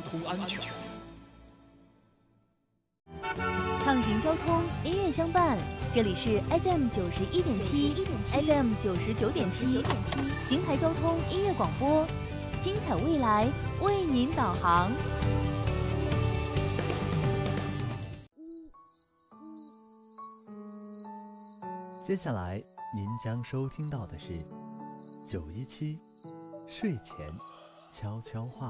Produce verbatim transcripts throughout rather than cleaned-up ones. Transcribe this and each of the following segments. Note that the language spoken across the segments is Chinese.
通安全。 畅行交通，音乐相伴。这里是 F M 九十一点七 ，F M 九十九点七，邢台交通音乐广播，精彩未来为您导航。 接下来您将收听到的是九一七睡前悄悄话。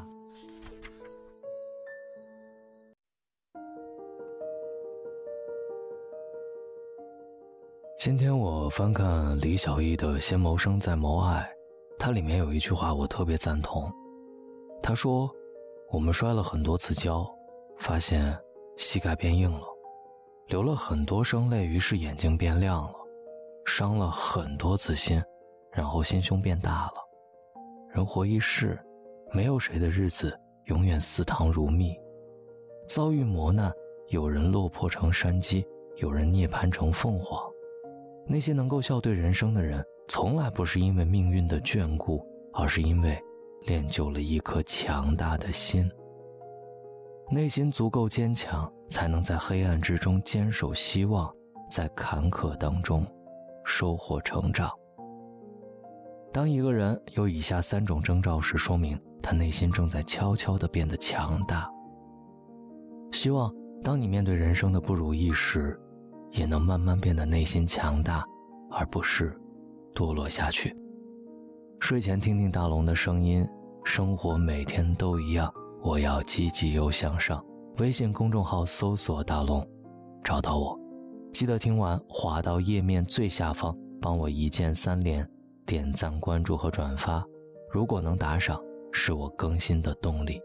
今天我翻看李小艺的《先谋生再谋爱》，它里面有一句话我特别赞同。他说，我们摔了很多次跤，发现膝盖变硬了，流了很多声泪，于是眼睛变亮了，伤了很多次心，然后心胸变大了。人活一世，没有谁的日子永远似糖如蜜，遭遇磨难，有人落魄成山鸡，有人涅槃成凤凰。那些能够笑对人生的人，从来不是因为命运的眷顾，而是因为练就了一颗强大的心。内心足够坚强，才能在黑暗之中坚守希望，在坎坷当中收获成长。当一个人有以下三种征兆时，说明他内心正在悄悄地变得强大。希望当你面对人生的不如意时，也能慢慢变得内心强大，而不是堕落下去。睡前听听大龙的声音，生活每天都一样，我要积极又向上。微信公众号搜索大龙，找到我。记得听完滑到页面最下方，帮我一键三连，点赞、关注和转发。如果能打赏，是我更新的动力。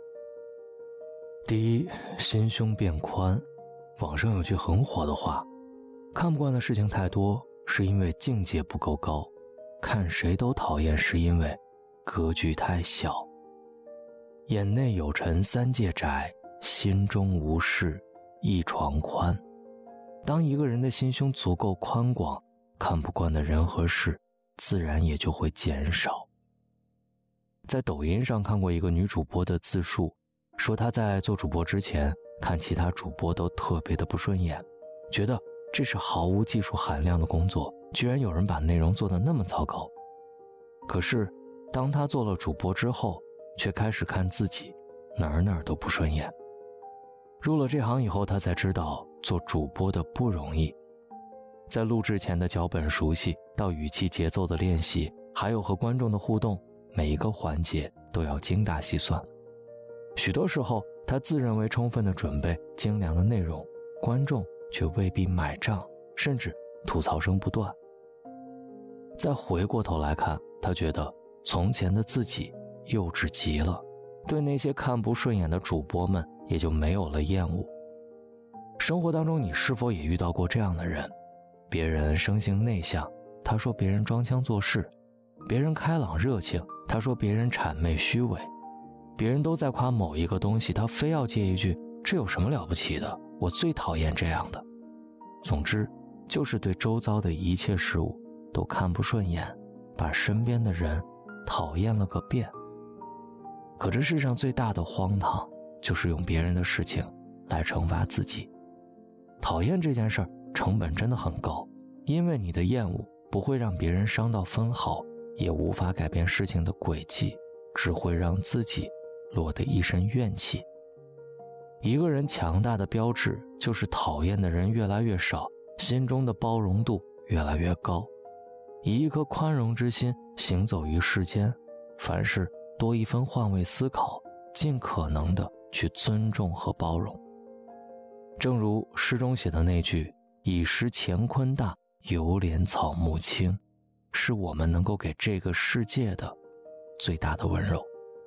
第一，心胸变宽。网上有句很火的话，看不惯的事情太多，是因为境界不够高；看谁都讨厌，是因为格局太小。眼内有尘三界窄，心中无事一床宽。当一个人的心胸足够宽广，看不惯的人和事自然也就会减少。在抖音上看过一个女主播的自述，说她在做主播之前，看其他主播都特别的不顺眼，觉得这是毫无技术含量的工作，居然有人把内容做得那么糟糕。可是当他做了主播之后，却开始看自己哪儿哪儿都不顺眼。入了这行以后，他才知道做主播的不容易，在录制前的脚本熟悉，到语气节奏的练习，还有和观众的互动，每一个环节都要精打细算。许多时候他自认为充分的准备，精良的内容，观众却未必买账，甚至吐槽声不断。再回过头来看，他觉得从前的自己幼稚极了，对那些看不顺眼的主播们也就没有了厌恶。生活当中你是否也遇到过这样的人？别人生性内向，他说别人装腔作势；别人开朗热情，他说别人谄媚虚伪。别人都在夸某一个东西，他非要接一句，这有什么了不起的，我最讨厌这样的。总之就是对周遭的一切事物都看不顺眼，把身边的人讨厌了个遍。可这世上最大的荒唐，就是用别人的事情来惩罚自己。讨厌这件事儿成本真的很高，因为你的厌恶不会让别人伤到分毫，也无法改变事情的轨迹，只会让自己落得一身怨气。一个人强大的标志，就是讨厌的人越来越少，心中的包容度越来越高。以一颗宽容之心行走于世间，凡事多一分换位思考，尽可能的去尊重和包容。正如诗中写的那句，以识乾坤大，犹怜草木青，是我们能够给这个世界的最大的温柔。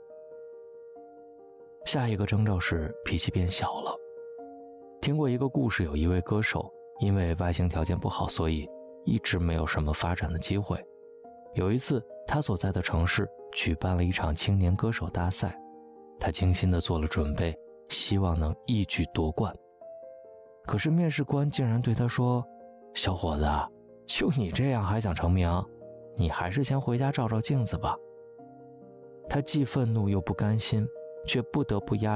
下一个征兆是脾气变小了。听过一个故事，有一位歌手因为外形条件不好，所以一直没有什么发展的机会。有一次他所在的城市举办了一场青年歌手大赛，他精心地做了准备，希望能一举夺冠。可是面试官竟然对他说，小伙子，就你这样还想成名，你还是先回家照照镜子吧。他既愤怒又不甘心，却不得不压